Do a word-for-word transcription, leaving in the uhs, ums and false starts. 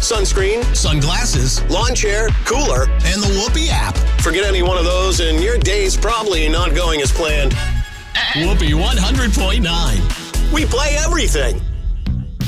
sunscreen, sunglasses, lawn chair, cooler, and the Whoopee app. Forget any one of those and your day's probably not going as planned. Whoopee one hundred point nine. We play everything.